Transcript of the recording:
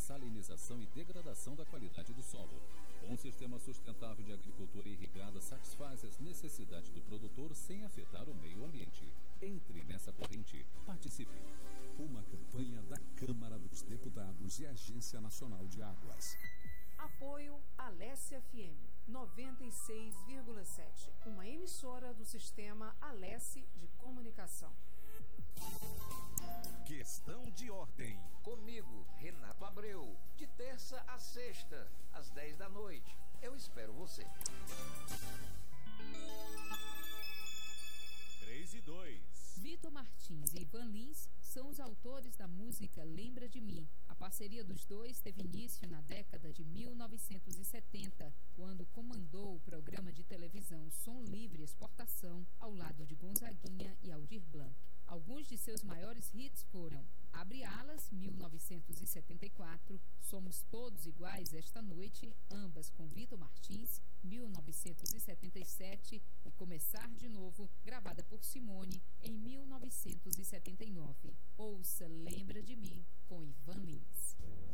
dessalinização e degradação da qualidade do solo. Um sistema sustentável de agricultura irrigada satisfaz as necessidades do produtor sem afetar o meio ambiente. Entre nessa corrente, participe. Uma campanha da Câmara dos Deputados e Agência Nacional de Águas. Apoio Alesse FM 96,7, uma emissora do sistema Alesse de comunicação. Questão de ordem. Comigo, Renato Abreu, de terça a sexta, às 10 da noite. Eu espero você. 3 e 2. Vitor Martins e Ivan Lins são os autores da música Lembra de Mim. A parceria dos dois teve início na década de 1970, quando comandou o programa de televisão Som Livre Exportação, ao lado de Gonzaguinha e Aldir Blanc. Alguns de seus maiores hits foram Abre Alas, 1974, Somos Todos Iguais Esta Noite, ambas com Vitor Martins, 1977, e Começar de Novo, gravada por Simone, em 1979. Ouça Lembra de Mim, com Ivan Lins.